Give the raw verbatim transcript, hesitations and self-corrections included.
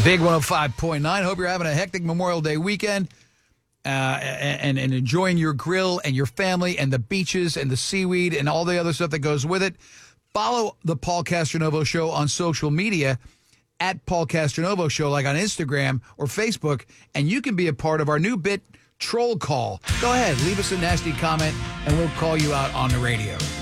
Big one oh five point nine. Hope you're having a hectic Memorial Day weekend uh, and, and enjoying your grill and your family and the beaches and the seaweed and all the other stuff that goes with it. Follow the Paul Castronovo Show on social media at Paul Castronovo Show, like on Instagram or Facebook, and you can be a part of our new bit, Troll Call. Go ahead, leave us a nasty comment, and we'll call you out on the radio.